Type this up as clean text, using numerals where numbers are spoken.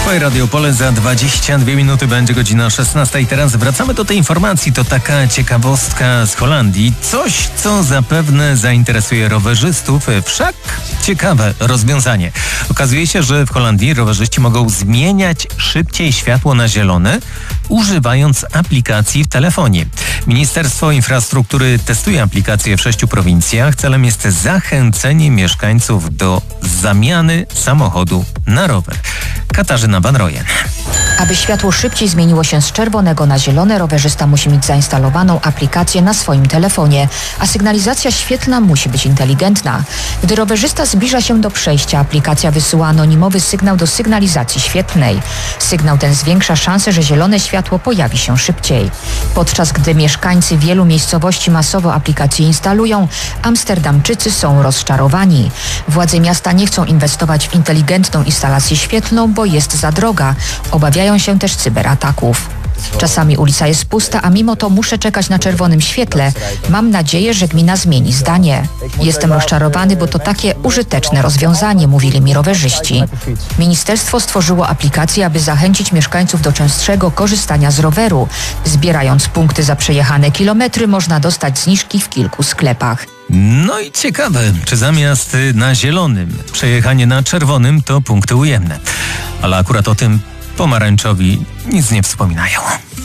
Radio Pole za 22 minuty będzie godzina 16. I teraz wracamy do tej informacji. To taka ciekawostka z Holandii. Coś, co zapewne zainteresuje rowerzystów. Wszak ciekawe rozwiązanie. Okazuje się, że w Holandii rowerzyści mogą zmieniać szybciej światło na zielone, używając aplikacji w telefonie. Ministerstwo Infrastruktury testuje aplikację w 6 prowincjach. Celem jest zachęcenie mieszkańców do zamiany samochodu na rower. Katarzyna Van Royen. Aby światło szybciej zmieniło się z czerwonego na zielone, rowerzysta musi mieć zainstalowaną aplikację na swoim telefonie, a sygnalizacja świetlna musi być inteligentna. Gdy rowerzysta zbliża się do przejścia, aplikacja wysyła anonimowy sygnał do sygnalizacji świetlnej. Sygnał ten zwiększa szansę, że zielone światło pojawi się szybciej. Podczas gdy mieszkańcy wielu miejscowości masowo aplikacje instalują, Amsterdamczycy są rozczarowani. Władze miasta nie chcą inwestować w inteligentną instalację świetlną, bo jest za droga. Obawiają się też cyberataków. Czasami ulica jest pusta, a mimo to muszę czekać na czerwonym świetle. Mam nadzieję, że gmina zmieni zdanie. Jestem rozczarowany, bo to takie użyteczne rozwiązanie, mówili mi rowerzyści. Ministerstwo stworzyło aplikację, aby zachęcić mieszkańców do częstszego korzystania z roweru. Zbierając punkty za przejechane kilometry, można dostać zniżki w kilku sklepach. No i ciekawe, czy zamiast na zielonym przejechanie na czerwonym to punkty ujemne. Ale akurat o tym pomarańczowi nic nie wspominają.